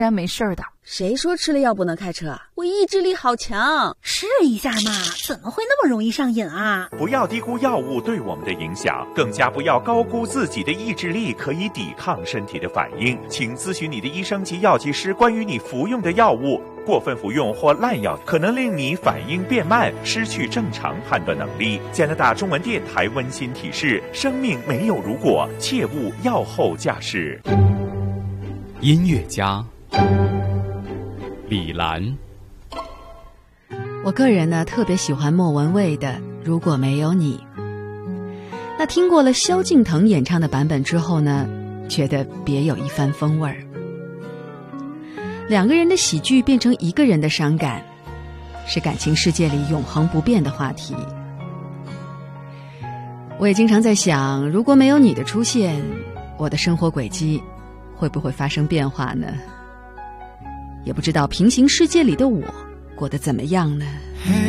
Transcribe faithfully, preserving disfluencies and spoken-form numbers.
然没事的。 谁说吃了药不能开车？我意志力好强。 试一下嘛，怎么会那么容易上瘾啊？ 不要低估药物对我们的影响，更加不要高估自己的意志力可以抵抗身体的反应。请咨询你的医生及药剂师关于你服用的药物。过分服用或滥药可能令你反应变慢，失去正常判断能力。加拿大中文电台温馨提示：生命没有如果，切勿药后驾驶。 音乐家李兰， 我个人呢特别喜欢莫文蔚的《如果没有你》。那听过了萧敬腾演唱的版本之后呢，觉得别有一番风味儿。两个人的喜剧变成一个人的伤感，是感情世界里永恒不变的话题。我也经常在想，如果没有你的出现，我的生活轨迹会不会发生变化呢？也不知道平行世界里的我过得怎么样呢？